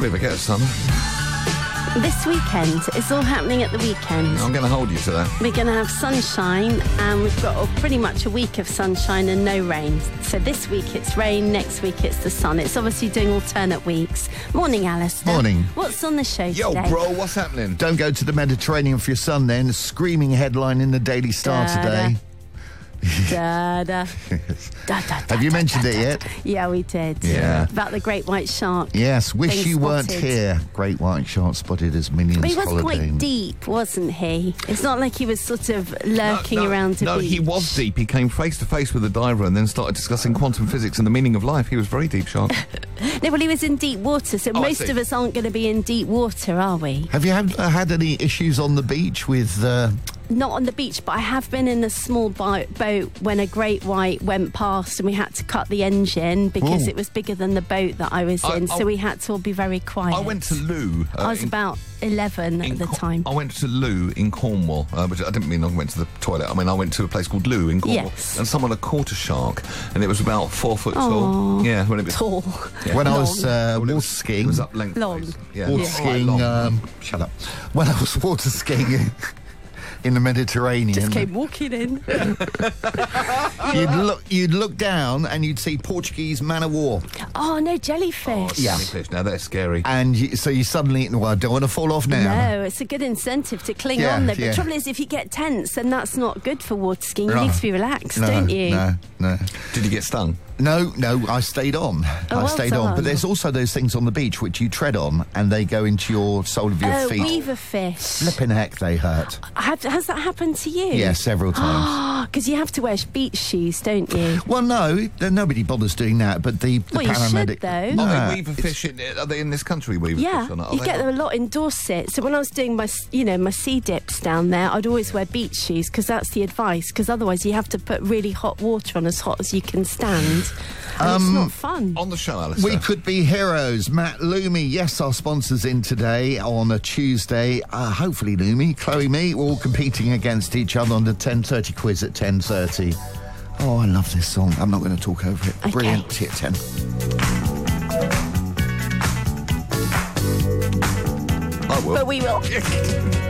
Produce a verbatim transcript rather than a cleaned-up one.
believe I get a sun. This weekend, it's all happening at the weekend. I'm going to hold you to that. We're going to have sunshine, and we've got oh, pretty much a week of sunshine and no rain. So this week it's rain, next week it's the sun. It's obviously doing alternate weeks. Morning, Alistair. Morning. What's on the show Yo, today? bro, what's happening? Don't go to the Mediterranean for your sun then. A screaming headline in the Daily Star Da-da. today. Da, da. Da, da, da, Have you da, mentioned da, it da, yet? da. Yeah, we did. Yeah. About the great white shark. Yes, wish Being you weren't spotted. here. Great white shark spotted as minions But he was holidaying. quite deep, wasn't he? It's not like he was sort of lurking no, no, around a No, beach. he was deep. He came face to face with a diver and then started discussing quantum physics and the meaning of life. He was very deep, Shark. No, well, he was in deep water, so Oh, I most see. of us aren't going to be in deep water, are we? Have you had, uh, had any issues on the beach with... Uh, Not on the beach, but I have been in a small bo- boat when a great white went past and we had to cut the engine because Ooh. it was bigger than the boat that I was I- in, I- so we had to all be very quiet. I went to Loo. Uh, I was in- about eleven in at the Cor- time. I went to Loo in Cornwall, uh, which I didn't mean I went to the toilet. I mean, I went to a place called Loo in Cornwall. Yes. And someone had caught a shark, and it was about four foot Aw. tall. Yeah, when it was Tall. Yeah. when I Long. was uh, Well, it water was- skiing... It was up length. Long. Yeah. Water Quite skiing... long. Um, shut up. When I was water skiing... in the Mediterranean, Just came walking in. you'd look, you'd look down and you'd see Portuguese man of war, Oh, no, jellyfish. Yeah. Jellyfish. Now they're scary. and you, so you suddenly, well, I don't want to fall off now. No, it's a good incentive to cling Yeah, on there. But yeah. the trouble is, if you get tense, then that's not good for water skiing. You No. need to be relaxed, No, don't you? no, no. Did you get stung? No, no, I stayed on. Oh, I well stayed on. done. But there's also those things on the beach which you tread on and they go into your sole of your Oh, feet. weaver fish. Flipping heck, they hurt. Have, has that happened to you? Yeah, several times. Because you have to wear beach shoes, don't you? Well, no, there, nobody bothers doing that, but the, the Well, you should, paramedic... though. No, Are they weaver it's- fish? In, are they in this country, weaver Yeah, fish? Or not? Are you they get not? them a lot in Dorset. So when I was doing my, s- you know, my sea dips down there, I'd always wear beach shoes because that's the advice. Because otherwise, you have to put really hot water on as hot as you can stand, and it's not fun. On the show, Alistair. We could be heroes. Matt Loomy, yes, our sponsors in today on a Tuesday. Uh, hopefully Loomy, Chloe, me, we're all competing against each other on the ten thirty quiz at ten thirty. Oh, I love this song. I'm not going to talk over it. Okay. Brilliant. See you at ten. I will. But we will.